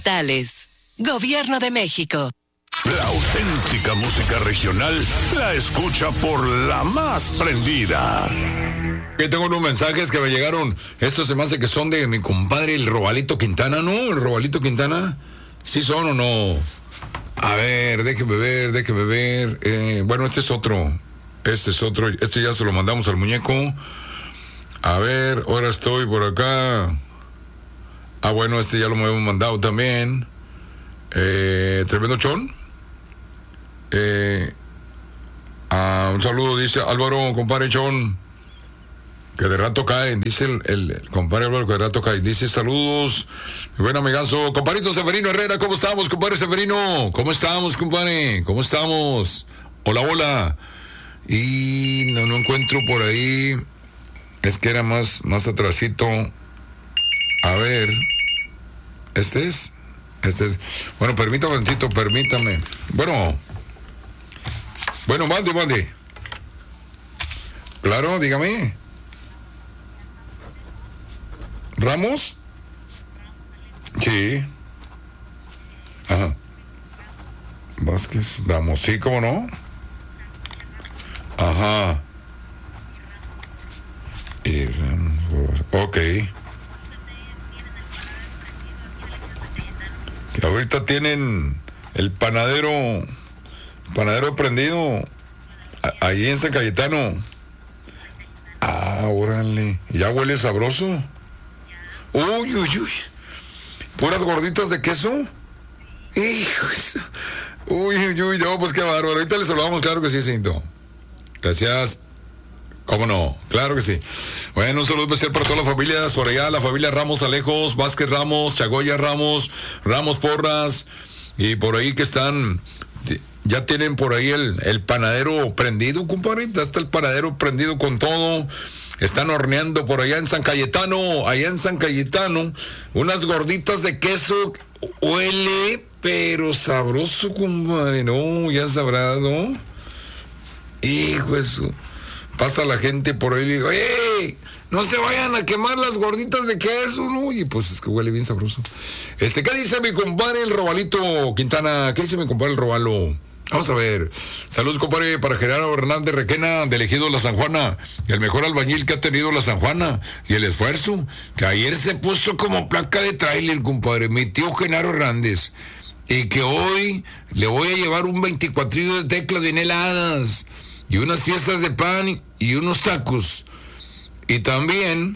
Tales. Gobierno de México. La auténtica música regional la escucha por la más prendida. Aquí tengo unos mensajes que me llegaron. Estos se me hace que son de mi compadre el Robalito Quintana, ¿no? ¿El Robalito Quintana? ¿Sí son o no? A ver, déjeme ver. Bueno, este es otro. Este ya se lo mandamos al muñeco. A ver, ahora estoy por acá. Ah, bueno, este ya lo hemos mandado también. Tremendo chon. Un saludo, dice Álvaro, compadre chon. Que de rato caen, dice el compadre Álvaro, que de rato caen. Dice saludos, mi buen amigazo, compadrito Severino Herrera, ¿cómo estamos, compadre Severino? ¿Cómo estamos, compadre? ¿Cómo estamos? Hola. Y no encuentro por ahí. Es que era más atrasito. A ver. Este es. Bueno, permítame. Bueno, mande. Claro, dígame. ¿Ramos? Sí. Ajá. Vázquez, Ramos, sí, ¿cómo no? Ajá. Y Ramos, ok. Que ahorita tienen el panadero prendido ahí en San Cayetano. Ah, órale. ¿Ya huele sabroso? Uy. ¿Puras gorditas de queso? Hijos. Uy, no, pues qué bárbaro. Ahorita les saludamos, claro que sí, Cinto. Gracias. ¿Cómo no? Claro que sí. Bueno, un saludo especial para toda la familia Soraya, la familia Ramos Alejos, Vázquez Ramos, Chagoya Ramos, Ramos Porras, y por ahí que están, ya tienen por ahí el panadero prendido, compadre, ya está el panadero prendido con todo. Están horneando por allá en San Cayetano, unas gorditas de queso, huele, pero sabroso, compadre, no, ya sabrá, ¿no? Hijo eso. Pasa la gente por ahí y digo, ¡ey! No se vayan a quemar las gorditas de queso, ¿no? Y pues es que huele bien sabroso. ¿Qué dice mi compadre el Robalito Quintana? ¿Qué dice mi compadre el Robalo? Vamos a ver. Saludos, compadre, para Gerardo Hernández Requena, de Ejido La San Juana. El mejor albañil que ha tenido La San Juana. Y el esfuerzo, que ayer se puso como placa de tráiler, compadre. Mi tío Genaro Hernández. Y que hoy le voy a llevar un 24 de teclas bien heladas. Y unas fiestas de pan y unos tacos. Y también,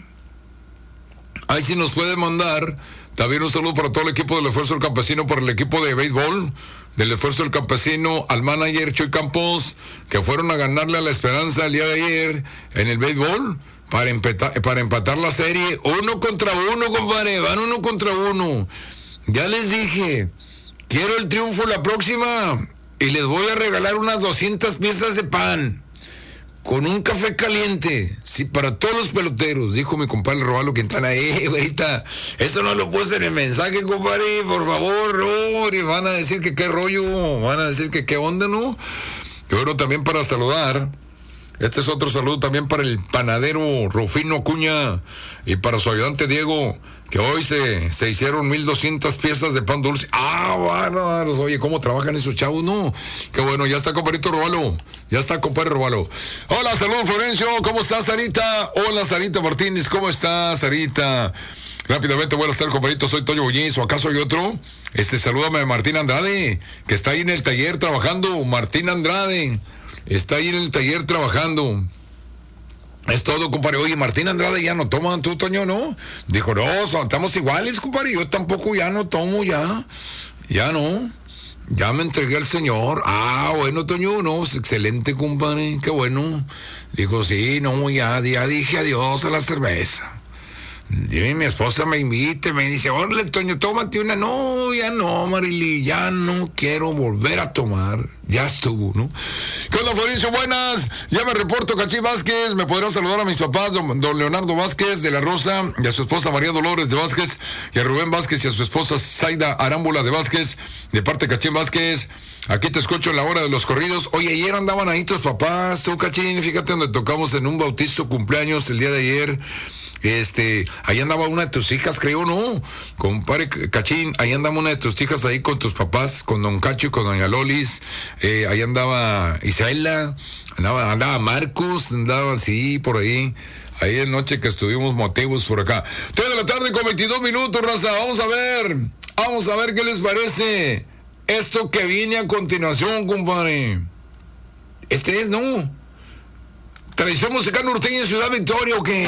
ahí sí nos puede mandar, también un saludo para todo el equipo del Esfuerzo del Campesino, para el equipo de béisbol, del Esfuerzo del Campesino, al manager Chuy Campos, que fueron a ganarle a la Esperanza el día de ayer en el béisbol, para empatar la serie, 1-1, compadre, van 1-1. Ya les dije, quiero el triunfo la próxima. Y les voy a regalar unas 200 piezas de pan con un café caliente, sí, para todos los peloteros, dijo mi compadre Robaldo Quintana. Ahorita, eso no lo puse en el mensaje, compadre, por favor, no, y van a decir que qué rollo, van a decir que qué onda, ¿no? Y bueno, también para saludar, este es otro saludo también para el panadero Rufino Acuña y para su ayudante Diego, que hoy se hicieron 1,200 piezas de pan dulce. Ah, bárbaros, oye, ¿cómo trabajan esos chavos? No, qué bueno, ya está compadrito Robalo, compadre Robalo. Hola, saludos Florencio, ¿cómo estás, Sarita? Hola, Sarita Martínez, ¿cómo estás, Sarita? Rápidamente, buenas tardes, compadrito, soy Toño Buñiz, ¿o acaso hay otro? Salúdame a Martín Andrade, que está ahí en el taller trabajando. Martín Andrade, está ahí en el taller trabajando. Es todo, compadre. Oye, Martín Andrade ya no toma, tú, Toño, ¿no? Dijo, no, estamos iguales, compadre. Yo tampoco ya no tomo, ya no. Ya me entregué al Señor. Ah, bueno, Toño, no, pues excelente, compadre, qué bueno. Dijo, sí, no, ya dije adiós a la cerveza. Y mi esposa me invita, me dice, órale, Toño, tómate una. No, ya no, Marily, ya no quiero volver a tomar. Ya estuvo, ¿no? ¿Qué onda, Florencio? Buenas. Ya me reporto, Cachí Vázquez. Me podrán saludar a mis papás, don Leonardo Vázquez de la Rosa, y a su esposa María Dolores de Vázquez, y a Rubén Vázquez y a su esposa Zaida Arámbula de Vázquez, de parte de Cachín Vázquez. Aquí te escucho en la hora de los corridos. Oye, ayer andaban ahí tus papás, tú, Cachín, fíjate donde tocamos en un bautizo cumpleaños el día de ayer. Ahí andaba una de tus hijas, creo, ¿no? Compadre Cachín, ahí andaba una de tus hijas ahí con tus papás, con don Cacho y con doña Lolis. Ahí andaba Isaela, andaba Marcos, andaba así por ahí. Ahí de noche que estuvimos motivos por acá. 3 de la tarde con 22 minutos, raza. Vamos a ver qué les parece esto que viene a continuación, compadre. ¿No? Tradición musical norteña en Ciudad Victoria, ¿o qué?